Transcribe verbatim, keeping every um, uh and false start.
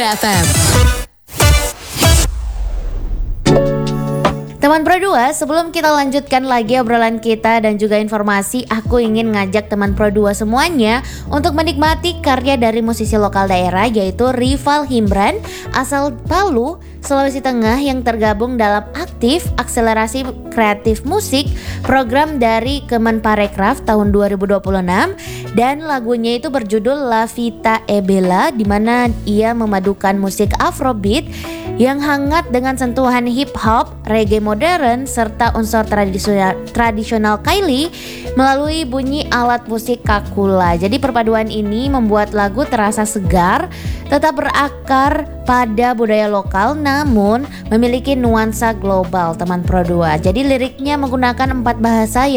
F M. Teman Pro dua, sebelum kita lanjutkan lagi obrolan kita dan juga informasi, aku ingin ngajak teman Pro dua semuanya untuk menikmati karya dari musisi lokal daerah, yaitu Rival Himbran asal Palu, Sulawesi Tengah, yang tergabung dalam Aktif Akselerasi Kreatif Musik, program dari Kemenparekraf tahun dua ribu dua puluh enam, dan lagunya itu berjudul La Vita e Bella, di mana ia memadukan musik Afrobeat yang hangat dengan sentuhan hip hop, reggae modern, serta unsur tradisional, tradisional Kaili melalui bunyi alat musik kakula. Jadi perpaduan ini membuat lagu terasa segar, tetap berakar pada budaya lokal, namun memiliki nuansa global, teman Pro dua. Jadi liriknya menggunakan empat bahasa,